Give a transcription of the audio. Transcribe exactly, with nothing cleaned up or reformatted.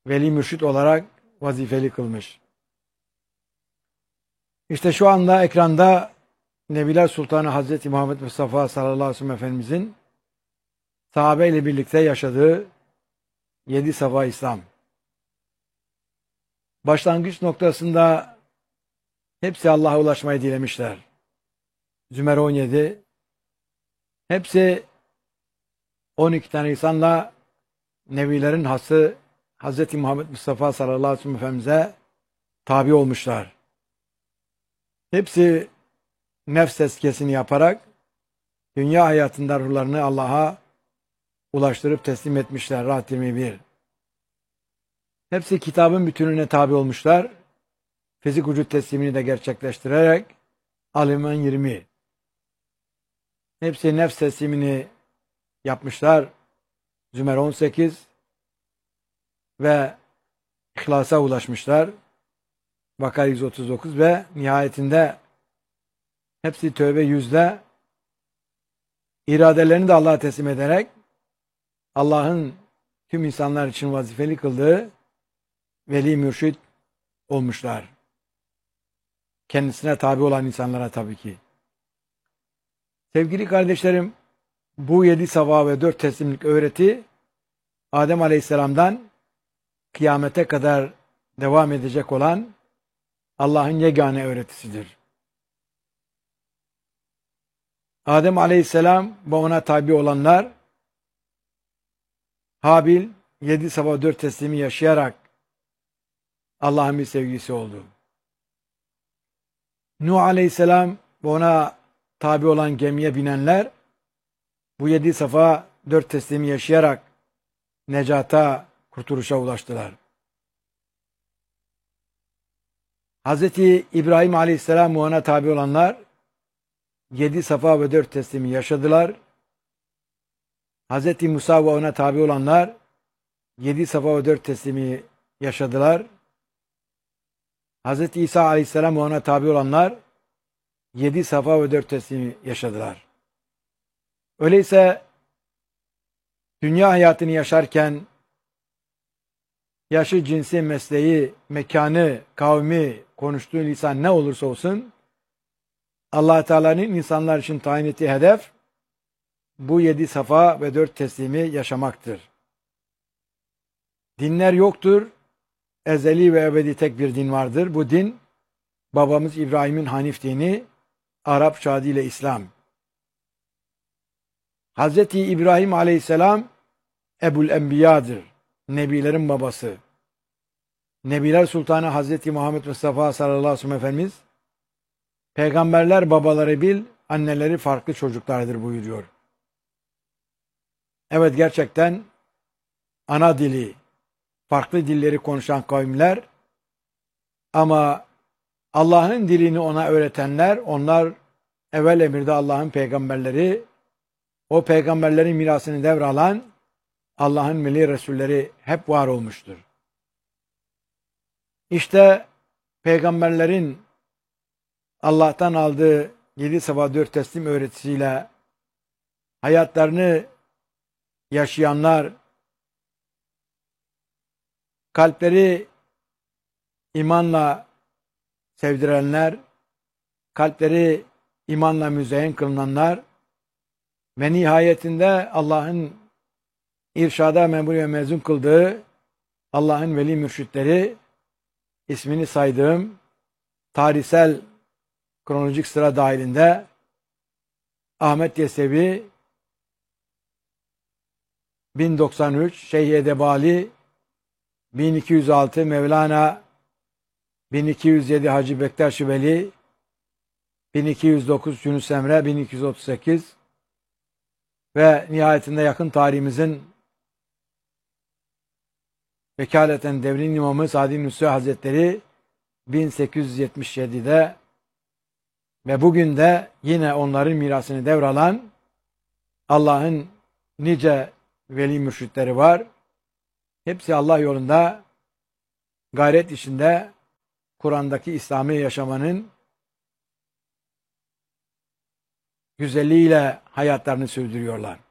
veli mürşit olarak vazifeli kılmış. İşte şu anda ekranda Nebiler Sultanı Hazreti Muhammed Mustafa sallallahu aleyhi ve sellem Efendimizin sahabe ile birlikte yaşadığı yedi safa İslam. Başlangıç noktasında hepsi Allah'a ulaşmayı dilemişler. Zümer on yedi. Hepsi on iki tane insanla Nebilerin hası Hazreti Muhammed Mustafa sallallahu aleyhi ve sellem Efendimiz'e tabi olmuşlar. Hepsi nefs tezkiyesini yaparak dünya hayatında ruhlarını Allah'a ulaştırıp teslim etmişler. Rahat yirmi bir. Hepsi kitabın bütününe tabi olmuşlar. Fizik vücut teslimini de gerçekleştirerek Al-İmran yirmi. Hepsi nefs teslimini yapmışlar. Zümer on sekiz ve İhlas'a ulaşmışlar. Bakara yüz otuz dokuz ve nihayetinde hepsi Tövbe yüzde iradelerini de Allah'a teslim ederek Allah'ın tüm insanlar için vazifeli kıldığı veli mürşit olmuşlar. Kendisine tabi olan insanlara tabii ki. Sevgili kardeşlerim, bu yedi safa ve dört teslimlik öğreti Adem Aleyhisselam'dan kıyamete kadar devam edecek olan Allah'ın yegane öğretisidir. Adem Aleyhisselam ve ona tabi olanlar Habil yedi safa dört teslimi yaşayarak Allah'ın bir sevgilisi oldu. Nuh Aleyhisselam ve ona tabi olan gemiye binenler bu yedi safa dört teslimi yaşayarak necata, kurtuluşa ulaştılar. Hazreti İbrahim Aleyhisselam ve ona tabi olanlar yedi safa ve dört teslimi yaşadılar. Hazreti Musa ve ona tabi olanlar yedi safa ve dört teslimi yaşadılar. Hazreti İsa Aleyhisselam ve ona tabi olanlar yedi safa ve dört teslimi yaşadılar. Öyleyse dünya hayatını yaşarken yaşı, cinsi, mesleği, mekanı, kavmi, konuştuğu lisan ne olursa olsun Allah Teala'nın insanlar için tayin ettiği hedef bu yedi safa ve dört teslimi yaşamaktır. Dinler yoktur. Ezeli ve ebedi tek bir din vardır. Bu din babamız İbrahim'in Hanif dini, Arapça adıyla İslam. Hazreti İbrahim Aleyhisselam Ebul Enbiya'dır. Nebilerin babası. Nebiler Sultanı Hazreti Muhammed Mustafa sallallahu aleyhi ve sellem Efendimiz peygamberler babaları bil, anneleri farklı çocuklardır buyuruyor. Evet, gerçekten ana dili, farklı dilleri konuşan kavimler ama Allah'ın dilini ona öğretenler, onlar evvel emirde Allah'ın peygamberleri, o peygamberlerin mirasını devralan Allah'ın veli Resulleri hep var olmuştur. İşte peygamberlerin Allah'tan aldığı yedi safa dört teslim öğretisiyle hayatlarını yaşayanlar, kalpleri imanla sevdirenler, kalpleri imanla müzeyyen kılınanlar ve nihayetinde Allah'ın irşada memur ve mezun kıldığı Allah'ın veli mürşitleri, ismini saydığım tarihsel kronolojik sıra dahilinde Ahmet Yesevi, bin doksan üç, Şeyh Edebali, bin iki yüz altı, Mevlana, bin iki yüz yedi, Hacı Bektaş Veli, bin iki yüz dokuz, Yunus Emre, bin iki yüz otuz sekiz ve nihayetinde yakın tarihimizin vekaleten devrin imamı Sadi Nusri Hazretleri bin sekiz yüz yetmiş yedi'de ve bugün de yine onların mirasını devralan Allah'ın nice veli mürşitleri var. Hepsi Allah yolunda gayret içinde Kur'an'daki İslami yaşamanın güzelliğiyle hayatlarını sürdürüyorlar.